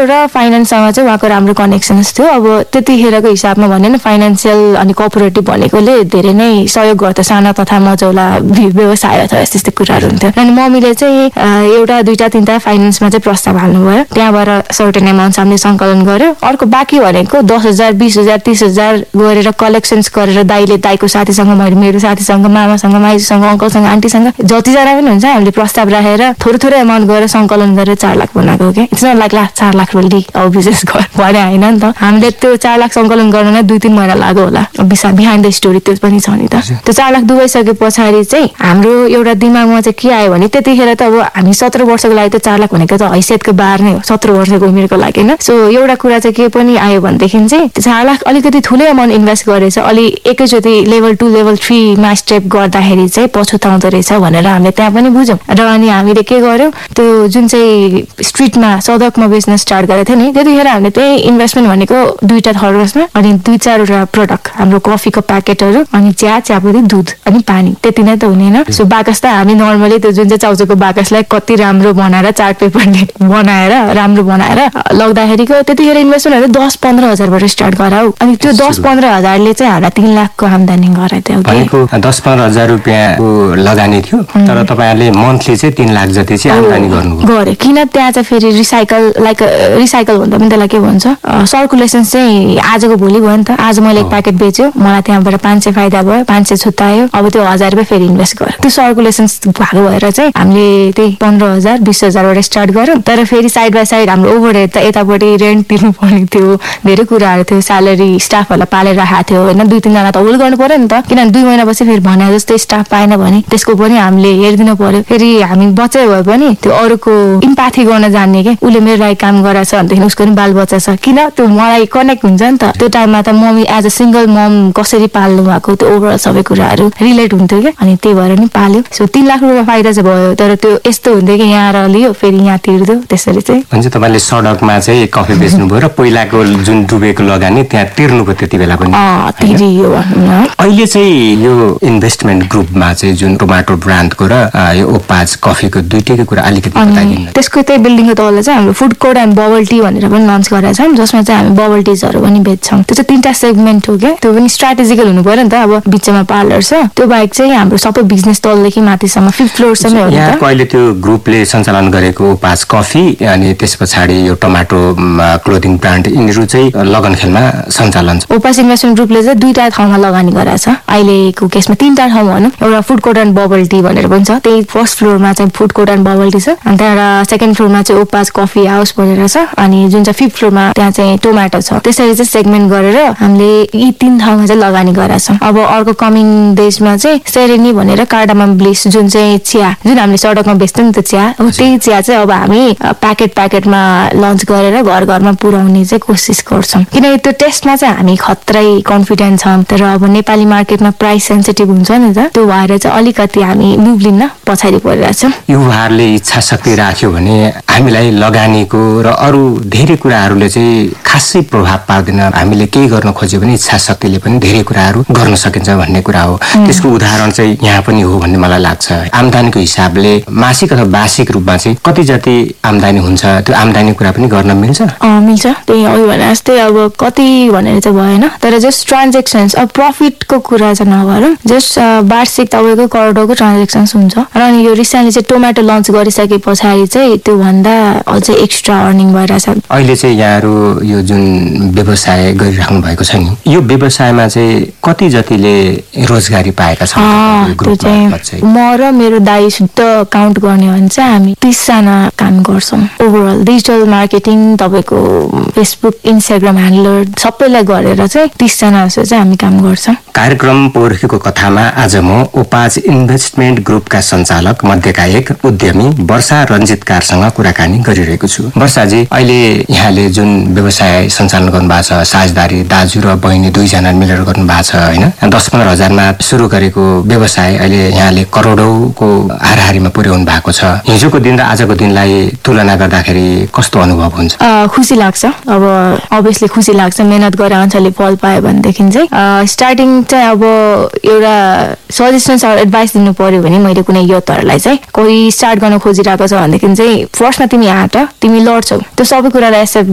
र फाइनेन्ससँग चाहिँ उहाँको राम्रो कनेक्सन्स थियो। अब त्यतिखेरको हिसाबमा भने नि फाइनेन्सियल अनि कोअपरेटिभ भनेकोले धेरै नै सहयोग गर्छ साना तथा मझौला व्यवसाय अथवा यस्तो कुराहरू हुन्थ्यो। अनि मम्मीले चाहिँ एउटा दुईटा तिनवटा फाइनेन्समा चाहिँ प्रस्ताव हाल्नुभयो। त्यहाँबाट सर्टेन एमाउन्ट हामीले सङ्कलन गर्यो। अर्को बाँकी भनेको 10,000 20,000 30,000 गरेर कलेक्सन्स गरेर दाइको साथीसँग, मेरो साथीसँग, मामासँग, माइजूसँग, अङ्कलसँग, आन्टीसँग जतिजना पनि हुन्छ हामीले प्रस्ताव राखेर थोरै एमाउन्ट गरेर सङ्कलन गरेर 4 लाख बनाएको के। इट्स नट लाइक 4 लाख रोल्डी अब बिजनेस भने होइन नि त। हामीले त्यो 4 लाख सङ्कलन गर्न नै 2-3 महिना लाग्यो होला। बिहाइन्ड द स्टोरी त्यो पनि छ नि त। त्यो 4 लाख डुबाइसके पछाडि चाहिँ हाम्रो एउटा दिमागमा चाहिँ के आयो भने त्यतिखेर त अब हामी 17 वर्षको लागि त 4 लाख भनेको त हैसियतको बार नै हो 17 वर्षको उमेरको लागि होइन। सो एउटा कुरा चाहिँ के पनि आयो भनेदेखि चाहिँ 4 लाख अलिकति ठुलै अमाउन्ट इन्भेस्ट गरेछ, अलि एकैचोटि लेभल 2 लेभल 3 मा स्टेप गर्दाखेरि चाहिँ पछुताउँदो रहेछ भनेर हामीले त्यहाँ पनि बुझ्यौँ। र अनि हामीले के गर्यौँ, त्यो जुन चाहिँ स्ट्रिटमा सडकमा बिजनेस स्टार्ट गरेको थियो नि त्यतिखेर हामीले त्यही इन्भेस्टमेन्ट भनेको 2टा थर्मसमा अनि 2-4वटा प्रडक्ट हाम्रो कफीको प्याकेटहरू अनि चियापत्ती दुध अनि पानी त्यति नै त हुने होइन। सो बाकस त हामी नर्मली त्यो जुन चाहिँ चाउचाउको बाकसलाई कति राम्रो बनाएर चार्ट पेपरले बनाएर राम्रो बनाएर लग्दाखेरिको त्यतिखेर इन्भेस्टमेन्टहरू 10-15 हजारबाट स्टार्ट गराऊ। अनि त्यो 10-15 हजारले चाहिँ हामीलाई 3 लाखको आम्दानी गराएको थियो। 10-15 हजार रुपियाँको लगानी थियो तर तपाईँहरूले मन्थली चाहिँ 3 लाख जति चाहिँ आम्दानी गरे। किन त्यहाँ चाहिँ फेरि रिसाइकल भन्दा पनि त्यसलाई के भन्छ सर्कुलेसन चाहिँ आजको भोलि भयो नि त। आज मैले 1 प्याकेट बेच्यो, मलाई त्यहाँबाट 500 फाइदा भयो, 500 छुट्टायो, अब त्यो 1000 रुपियाँ फेरि इन्भेस्ट गर्यो। त्यो सर्कुलेसन भएको भएर चाहिँ हामीले त्यही 15,000 20,000बाट स्टार्ट गर्यौँ। तर फेरि साइड बाई साइड हाम्रो ओभरहेड त यतापट्टि रेन्ट तिर्नुपर्ने थियो, धेरै कुराहरू थियो, स्यालेरी स्टाफहरूलाई पालेर राखेको थियो होइन। 2-3 जना त होल्ड गर्नु पर्यो नि त, किनभने 2 महिनापछि फेरि भने जस्तै स्टाफ पाएन भने त्यसको पनि हामीले हेरिदिनु पर्यो। फेरि हामी बच्चै भए पनि त्यो अरूको इम्प्याथी गर्न जान्ने के उसले मेरो लागि काम गराएको छ भनेदेखि उसको पनि बाल बच्चा छ किन त्यो मलाई कनेक्ट हुन्छ नि त। त्यो टाइममा त मम्मी एज अ सिङ्गल मम कसरी पाल्नु भएको त्यो ओभरअल सबै कुराहरू रिलेट हुन्थ्यो क्या। अनि त्यही भएर नि पाल्यो। सो 3 लाख रुपियाँ फाइदा चाहिँ भयो। तर त्यो यस्तो हुन्थ्यो कि यहाँ र लियो फेरि यहाँ तिर्दो त्यसरी चाहिँ। हुन्छ तपाईँले सडकमा चाहिँ कफी बेच्नुभयो र पहिलाको जुन डुबेको लगानी त्यहाँ तिर्नुभयो त्यति बेला पनि तिरियो। अहिले चाहिँ यो इन्भेस्टमेन्ट ग्रुपमा चाहिँ जुन टोमाटो ब्रान्डको र यो ओपाज कफीको दुईटैको कुरा अलिकति बताइदिनु। त्यसको त्यही बिल्डिङको तल चाहिँ हाम्रो food court and bubble tea भनेर पनि लन्च गरेका छौँ जसमा चाहिँ हामी बबल टिजहरू पनि बेच्छौँ। त्यो चाहिँ 3टा सेगमेन्ट हो क्या। त्यो पनि स्ट्राटेजिकल हुनु पर्यो नि त। अब बिचमा पार्लर छ, त्यो बाहेक चाहिँ हाम्रो सबै बिजनेस तलदेखि माथिसम्म 5th फ्लोरसम्म हो नि त। यहाँको अहिले त्यो ग्रुपले सञ्चालन गरेको ओपाज कफी अनि त्यस पछाडि यो टोमाटो क्लोदिङ ब्रान्ड यिनीहरू चाहिँ लगनखेलमा सञ्चालन छ। ओपाज इन्भेस्टमेन्ट ग्रुपले चाहिँ 2टा ठाउँमा लगानी गरेको छ। अहिलेको केसमा 3टा ठाउँ भनौँ। एउटा food court and bubble tea भनेर पनि छ, त्यही 1st फ्लोरमा चाहिँ food court and bubble tea छ। अनि त्यहाँबाट 2nd फ्लोरमा चाहिँ ओपाज कफी हाउस भनेर छ। अनि जुन चाहिँ 5th फ्लोरमा त्यहाँ चाहिँ टोमाटो छ। त्यसरी चाहिँ सेगमेन्ट गरेर हामीले यी 3 ठाउँमा चाहिँ लगानी गरेका छौँ। अब अर्को कमिङ डेजमा चाहिँ सेरेनी भनेर कार्डामम ब्लिस जुन चाहिँ चिया जुन हामीले सडकमा बेच्थ्यौँ नि त चिया, अब त्यही चिया चाहिँ अब हामी प्याकेटमा लन्च गरेर घर घरमा पुर्याउने चाहिँ कोसिस गर्छौँ। किनकि त्यो टेस्टमा चाहिँ हामी खत्रै कन्फिडेन्ट छौँ। तर अब नेपाली मार्केटमा प्राइस सेन्सिटिभ हुन्छ नि त, त्यो भएर चाहिँ अलिकति हामी मुभ लिन पछाडि परिरहेको छौँ। युवाहरूले इच्छा शक्ति राख्यो भने हामीलाई लगानीको र अरू धेरै कुराहरूले चाहिँ खासै प्रभाव पार्दैन। हामीले केही गर्न खोज्यो भने इच्छा शक्तिले पनि धेरै कुराहरू गर्न सकिन्छ भन्ने कुरा हो। त्यसको उदाहरण चाहिँ यहाँ पनि हो भन्ने मलाई लाग्छ। आम्दानीको हिसाबले मासिक अथवा वार्षिक रूपमा चाहिँ कति जति आम्दानी हुन्छ त्यो आम्दानी कुरा पनि गर्न मिल्छ? मिल्छ। त्यही अघि भने जस्तै अब कति भनेर चाहिँ भएन, तर जस्ट ट्रान्जेक्सन्स अब प्रफिटको कुरा चाहिँ नगरौँ, जस्ट वार्षिक तपाईँको करोडको ट्रान्जेक्सन्स हुन्छ। र अनि यो रिसेन्टली चाहिँ टोमाटो लन्च गरिसके पछाडि चाहिँ त्यो भन्दा अझै एक्स्ट्रा अर्निङ भइरहेछ। अहिले चाहिँ यहाँहरू यो जुन व्यवसाय गरिराख्नु भएको छ नि, यो व्यवसायमा चाहिँ कति जतिले रोजगारी पाएका छन्? म र मेरो दाइ शुद्ध काउन्ट गर्ने हो भने चाहिँ हामी 30 जना काम गर्छौँ। ओभरअल डिजिटल मार्केटिङ तपाईँको फेसबुक इन्स्टाग्राम ह्यान्डलर सबैलाई गरेर चाहिँ 30 जना जस्तो चाहिँ हामी काम गर्छौँ। कार्यक्रम पोर्खीको कथामा आज म ओपाज इन्भेस्टमेन्ट ग्रुपका सञ्चालक मध्येका एक उद्यमी वर्षा रञ्जितकारसँग कुराकानी गरिरहेको छु। वर्षाजी, अहिले यहाँले जुन व्यवसाय सञ्चालन गर्नु भएको छ, साझेदारी दाजु र बहिनी 2 जना मिलेर गर्नु भएको छ होइन, 10-15 हजारमा सुरु गरेको व्यवसाय अहिले यहाँले करोडौँको हाराहारीमा पुर्याउनु भएको छ। हिजोको दिन र आजको दिनलाई तुलना गर्दाखेरि कस्तो अनुभव हुन्छ? खुसी लाग्छ। अब अभियसली खुसी लाग्छ। मेहनत गरे अनुसारले फल पायो भनेदेखि चाहिँ स्टार्टिङ चाहिँ अब एउटा सजेसन्स अर एडभाइस दिनु पर्यो भने मैले कुनै युथहरूलाई चाहिँ कोही स्टार्ट गर्न खोजिरहेको छ भनेदेखि चाहिँ फर्स्टमा तिमी आँट, तिमी लड्छौ, त्यो सबै कुरालाई एक्सेप्ट